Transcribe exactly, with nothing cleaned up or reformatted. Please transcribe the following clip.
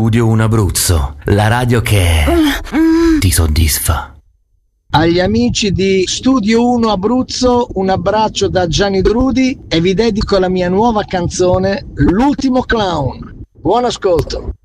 Studio uno Abruzzo, la radio che ti soddisfa. Agli amici di Studio uno Abruzzo un abbraccio da Gianni Drudi e vi dedico la mia nuova canzone L'ultimo clown. Buon ascolto.